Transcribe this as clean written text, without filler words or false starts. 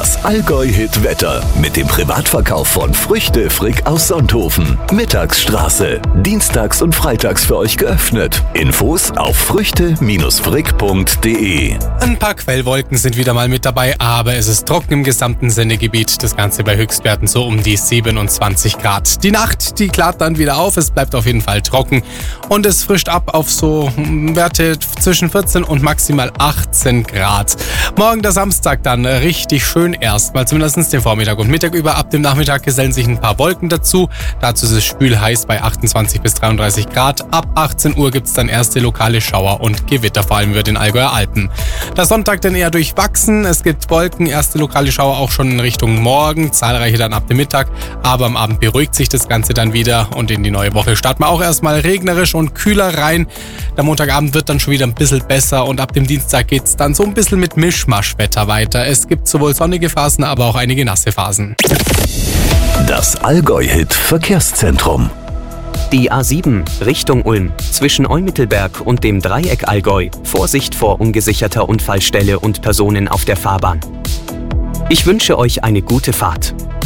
Das Allgäu-Hit-Wetter mit dem Privatverkauf von Früchte Frick aus Sonthofen. Mittagsstraße. Dienstags und freitags für euch geöffnet. Infos auf früchte-frick.de. Ein paar Quellwolken sind wieder mal mit dabei, aber es ist trocken im gesamten Sendegebiet. Das Ganze bei Höchstwerten so um die 27 Grad. Die Nacht, die klart dann wieder auf. Es bleibt auf jeden Fall trocken und es frischt ab auf so Werte zwischen 14 und maximal 18 Grad. Morgen der Samstag dann richtig schön erstmal, zumindest den Vormittag und Mittag über. Ab dem Nachmittag gesellen sich ein paar Wolken dazu. Dazu ist es spülheiß bei 28 bis 33 Grad. Ab 18 Uhr gibt es dann erste lokale Schauer und Gewitter, vor allem über den Allgäuer Alpen. Der Sonntag dann eher durchwachsen. Es gibt Wolken, erste lokale Schauer auch schon in Richtung Morgen, zahlreiche dann ab dem Mittag. Aber am Abend beruhigt sich das Ganze dann wieder und in die neue Woche starten wir auch erstmal regnerisch und kühler rein. Der Montagabend wird dann schon wieder ein bisschen besser und ab dem Dienstag geht es dann so ein bisschen mit Mischmaschwetter weiter. Es gibt sowohl sonnige Phasen, aber auch einige nasse Phasen. Das Allgäu-Hit Verkehrszentrum. Die A7 Richtung Ulm zwischen Eumittelberg und dem Dreieck Allgäu. Vorsicht vor ungesicherter Unfallstelle und Personen auf der Fahrbahn. Ich wünsche euch eine gute Fahrt.